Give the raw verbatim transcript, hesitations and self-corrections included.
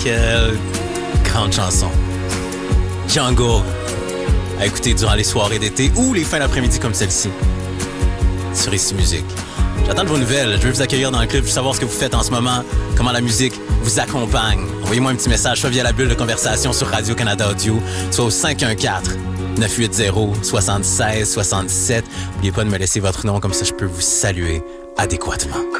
Quelle grande chanson. Jungle, à écouter durant les soirées d'été ou les fins d'après-midi comme celle-ci. Sur Ici Musique. J'attends de vos nouvelles. Je veux vous accueillir dans le club. Je veux savoir ce que vous faites en ce moment, comment la musique vous accompagne. Envoyez-moi un petit message, soit via la bulle de conversation sur Radio-Canada Audio, soit au cinq un quatre, neuf huit zéro, sept six, sept sept. N'oubliez pas de me laisser votre nom, comme ça je peux vous saluer adéquatement.